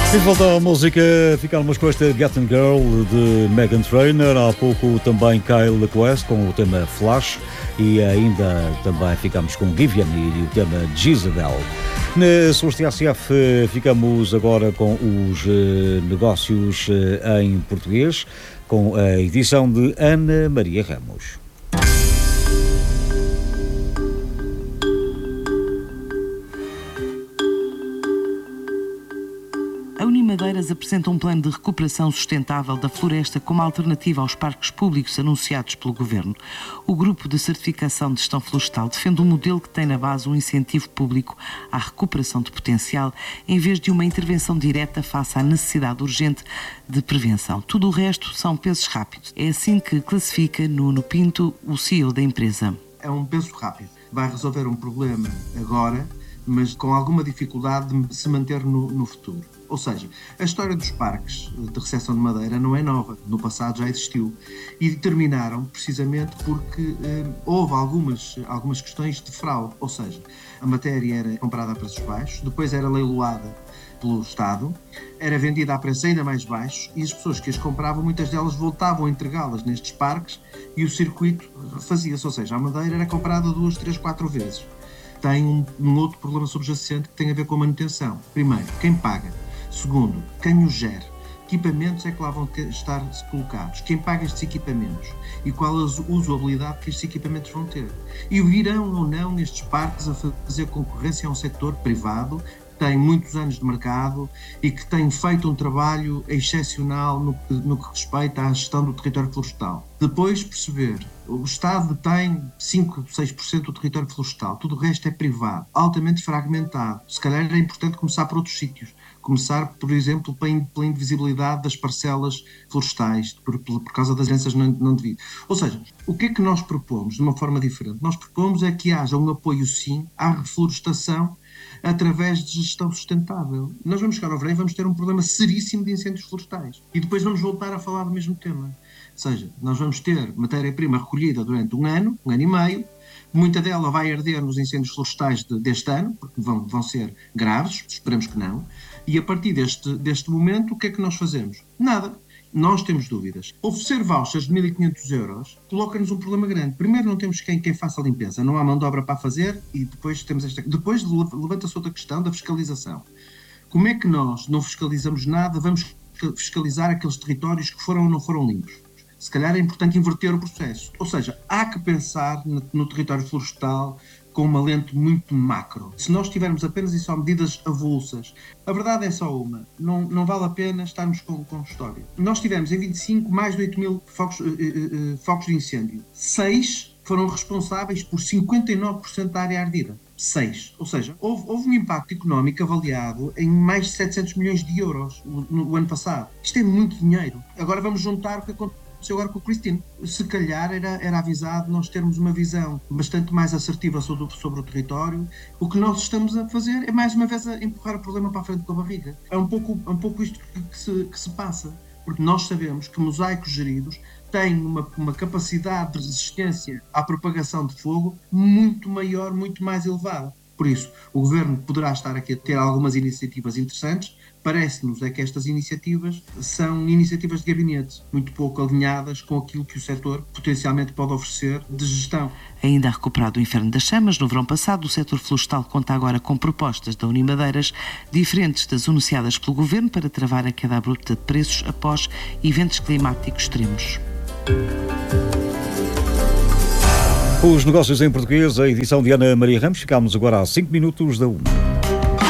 E volta à música, ficamos com esta Getting Girl de Meghan Trainor, há pouco também Kyle Quest com o tema Flash e ainda também ficamos com Givian e o tema Jezebel. Na Source TSF ficamos agora com os negócios em português, com a edição de Ana Maria Ramos. A Unimadeiras apresenta um plano de recuperação sustentável da floresta como alternativa aos parques públicos anunciados pelo Governo. O Grupo de Certificação de Gestão Florestal defende um modelo que tem na base um incentivo público à recuperação de potencial, em vez de uma intervenção direta face à necessidade urgente de prevenção. Tudo o resto são pesos rápidos. É assim que classifica Nuno Pinto, o CEO da empresa. É um peso rápido. Vai resolver um problema agora, mas com alguma dificuldade de se manter no futuro. Ou seja, a história dos parques de recepção de madeira não é nova, no passado já existiu e terminaram precisamente porque houve algumas questões de fraude, ou seja, a matéria era comprada a preços baixos, depois era leiloada pelo Estado, era vendida a preços ainda mais baixos e as pessoas que as compravam, muitas delas voltavam a entregá-las nestes parques e o circuito fazia-se, ou seja, a madeira era comprada 2, 3, 4 vezes. Tem um outro problema subjacente que tem a ver com a manutenção. Primeiro, quem paga? Segundo, quem os gera? Que equipamentos é que lá vão estar colocados? Quem paga estes equipamentos? E qual a usabilidade que estes equipamentos vão ter? E irão ou não estes parques a fazer concorrência a um setor privado que tem muitos anos de mercado e que tem feito um trabalho excepcional no que respeita à gestão do território florestal? Depois perceber, o Estado tem 5, 6% do território florestal, tudo o resto é privado, altamente fragmentado. Se calhar era importante começar por outros sítios. Começar, por exemplo, pela invisibilidade das parcelas florestais, por causa das heranças não devidas. Ou seja, o que é que nós propomos de uma forma diferente? Nós propomos é que haja um apoio, sim, à reflorestação através de gestão sustentável. Nós vamos chegar ao verão e vamos ter um problema seríssimo de incêndios florestais. E depois vamos voltar a falar do mesmo tema. Ou seja, nós vamos ter matéria-prima recolhida durante um ano e meio, muita dela vai arder nos incêndios florestais deste ano, porque vão ser graves, esperamos que não, e a partir deste momento, o que é que nós fazemos? Nada. Nós temos dúvidas. Oferecer vouchers de 1.500 euros coloca-nos um problema grande. Primeiro, não temos quem faça a limpeza, não há mão de obra para fazer e depois Depois levanta-se outra questão da fiscalização. Como é que nós não fiscalizamos nada, vamos fiscalizar aqueles territórios que foram ou não foram limpos? Se calhar é importante inverter o processo. Ou seja, há que pensar no território florestal com uma lente muito macro. Se nós tivermos apenas e só medidas avulsas, a verdade é só uma. Não vale a pena estarmos com história. Nós tivemos em 25 mais de 8.000 focos de incêndio. 6 foram responsáveis por 59% da área ardida. 6. Ou seja, houve um impacto económico avaliado em mais de 700 milhões de euros no ano passado. Isto é muito dinheiro. Agora vamos juntar o que aconteceu agora com o Christine. Se calhar era avisado nós termos uma visão bastante mais assertiva sobre o território. O que nós estamos a fazer é mais uma vez a empurrar o problema para a frente com a barriga. É um pouco isto que se passa. Porque nós sabemos que mosaicos geridos têm uma capacidade de resistência à propagação de fogo muito maior, muito mais elevada. Por isso, o Governo poderá estar aqui a ter algumas iniciativas interessantes. Parece-nos é que estas iniciativas são iniciativas de gabinete, muito pouco alinhadas com aquilo que o setor potencialmente pode oferecer de gestão. Ainda a recuperar do inferno das chamas, no verão passado, o setor florestal conta agora com propostas da Unimadeiras diferentes das anunciadas pelo Governo para travar a queda abrupta de preços após eventos climáticos extremos. Os negócios em português, a edição de Ana Maria Ramos. Ficámos agora a 5 minutos da 1.